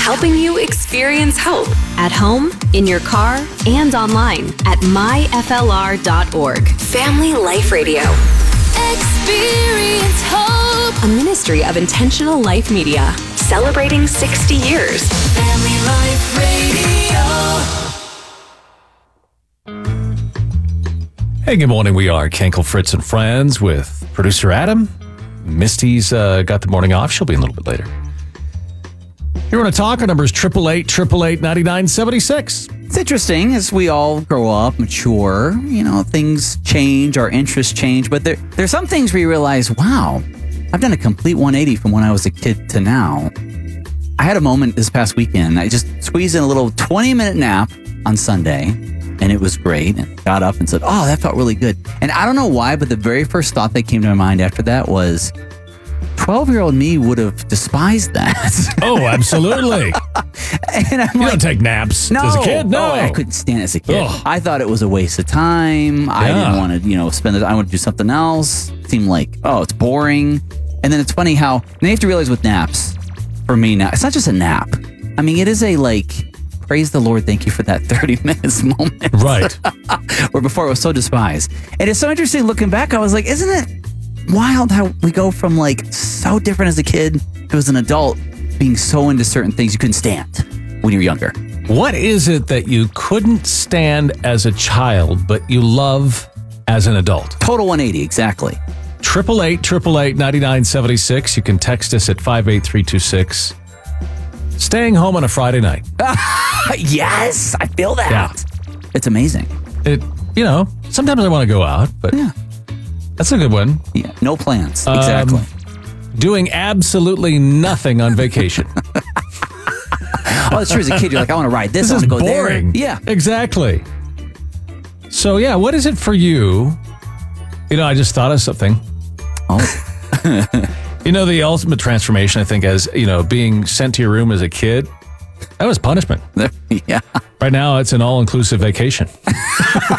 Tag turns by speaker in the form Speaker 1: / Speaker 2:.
Speaker 1: helping you experience hope at home, in your car, and online at myflr.org. Family Life Radio. Experience hope. A ministry of Intentional Life Media. Celebrating 60 years. Family Life
Speaker 2: Radio. Hey, good morning. We are Kenkel, Fritz, and Friends with producer Adam. Misty's got the morning off. She'll be in a little bit later. You want to talk? Our number is 888-888-9976.
Speaker 3: It's interesting as we all grow up, mature, things change, our interests change, but there's some things where you realize, wow, I've done a complete 180 from when I was a kid to now. I had a moment this past weekend. I just squeezed in a little 20-minute nap on Sunday, and it was great. And got up and said, oh, that felt really good. And I don't know why, but the very first thought that came to my mind after that was, 12-year-old me would have despised that.
Speaker 2: Oh, absolutely.
Speaker 3: And I'm
Speaker 2: you don't take naps as a kid? No.
Speaker 3: I couldn't stand it as a kid.
Speaker 2: Ugh.
Speaker 3: I thought it was a waste of time. I didn't want to, spend it. I want to do something else. It seemed like, it's boring. And then it's funny how, and you have to realize with naps, for me now, it's not just a nap. I mean, it is a praise the Lord, thank you for that 30 minutes moment.
Speaker 2: Right.
Speaker 3: Where before it was so despised. And it's so interesting looking back, I was like, isn't it wild how we go from so different as a kid to as an adult being so into certain things you couldn't stand when you were younger.
Speaker 2: What is it that you couldn't stand as a child but you love as an adult?
Speaker 3: Total 180, exactly.
Speaker 2: 888-888-9976. You can text us at 58326. Staying home on a Friday night.
Speaker 3: Yes, I feel that.
Speaker 2: Yeah.
Speaker 3: It's amazing.
Speaker 2: Sometimes I want to go out, but that's a good one.
Speaker 3: Yeah, no plans. Exactly.
Speaker 2: Doing absolutely nothing on vacation.
Speaker 3: It's true. As a kid, you're like, I want to ride this. I want to go
Speaker 2: boring.
Speaker 3: there. Yeah,
Speaker 2: exactly. So what is it for you? I just thought of something.
Speaker 3: Oh,
Speaker 2: the ultimate transformation, I think, as being sent to your room as a kid. That was punishment.
Speaker 3: yeah.
Speaker 2: Right now, it's an all-inclusive vacation.